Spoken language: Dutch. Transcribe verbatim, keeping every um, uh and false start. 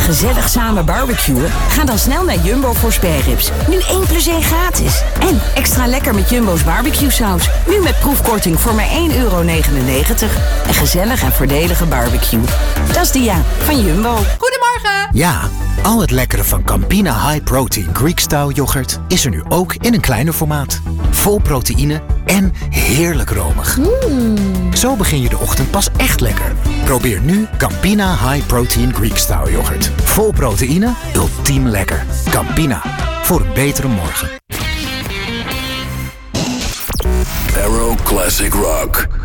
gezellig samen barbecuen? Ga dan snel naar Jumbo voor spareribs. Nu één plus één gratis. En extra lekker met Jumbo's barbecue saus. Nu met proefkorting voor maar één euro negenennegentig. En gezellig en voordelige barbecue. Dat is Dia van Jumbo. Goedemorgen! Ja, al het lekkere van Campina High Protein Greek Style yoghurt is er nu ook in een kleiner formaat. Vol proteïne en heerlijk romig. Mm. Zo begin je de ochtend pas echt lekker. Probeer nu Campina High Protein Greek Style yoghurt. Vol proteïne, ultiem lekker. Campina, voor een betere morgen. Aero Classic Rock.